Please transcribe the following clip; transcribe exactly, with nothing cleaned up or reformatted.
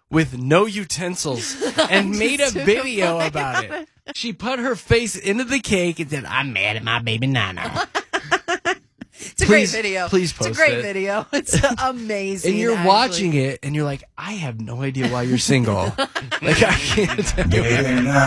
with no utensils and made a video about it. She put her face into the cake and said, "I'm mad at my baby Nana." It's a please, great video. Please post it. It's a great it. video. It's amazing. And you're actually. watching it, and you're like, I have no idea why you're single. Like, I can't tell you.